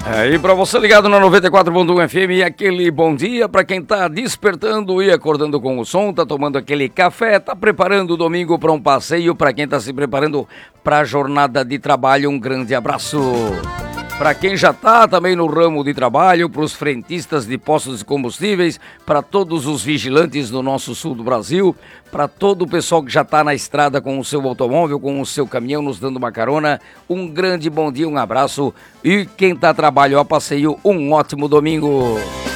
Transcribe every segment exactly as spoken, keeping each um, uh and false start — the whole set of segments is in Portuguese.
É, e para você ligado na noventa e quatro ponto um F M, aquele bom dia para quem tá despertando e acordando com o som, tá tomando aquele café, tá preparando o domingo para um passeio, para quem tá se preparando para a jornada de trabalho, um grande abraço. Para quem já tá também no ramo de trabalho, para os frentistas de postos de combustíveis, para todos os vigilantes do nosso sul do Brasil, para todo o pessoal que já tá na estrada com o seu automóvel, com o seu caminhão nos dando uma carona, um grande bom dia, um abraço. E quem tá a trabalho a passeio, um ótimo domingo.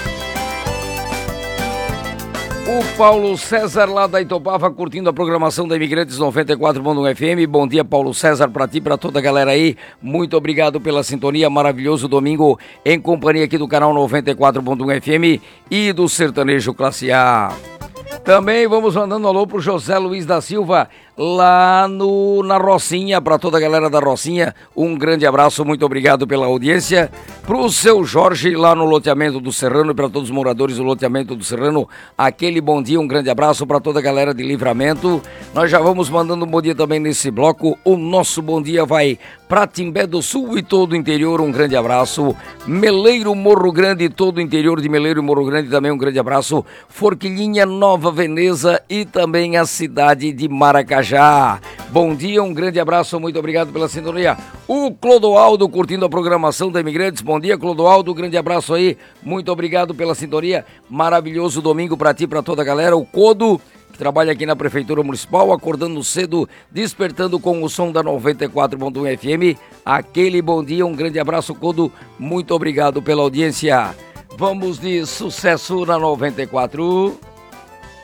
O Paulo César lá da Itopava curtindo a programação da Imigrantes noventa e quatro ponto um F M. Bom dia, Paulo César, para ti e para toda a galera aí. Muito obrigado pela sintonia, maravilhoso domingo em companhia aqui do canal noventa e quatro ponto um F M e do Sertanejo Classe A. Também vamos mandando alô pro José Luiz da Silva, lá no, na Rocinha, para toda a galera da Rocinha, um grande abraço, muito obrigado pela audiência. Pro seu Jorge, lá no loteamento do Serrano, e para todos os moradores do loteamento do Serrano, aquele bom dia, um grande abraço para toda a galera de Livramento. Nós já vamos mandando um bom dia também nesse bloco. O nosso bom dia vai para Timbé do Sul e todo o interior, um grande abraço. Meleiro, Morro Grande, todo o interior de Meleiro e Morro Grande também um grande abraço. Forquilhinha, Nova Veneza e também a cidade de Maracajá. Bom dia, um grande abraço, muito obrigado pela sintonia. O Clodoaldo curtindo a programação da Imigrantes. Bom dia, Clodoaldo, grande abraço aí, muito obrigado pela sintonia. Maravilhoso domingo para ti e para toda a galera. O Codo, que trabalha aqui na Prefeitura Municipal, acordando cedo, despertando com o som da noventa e quatro ponto um F M. Aquele bom dia, um grande abraço, Codo, muito obrigado pela audiência. Vamos de sucesso na noventa e quatro.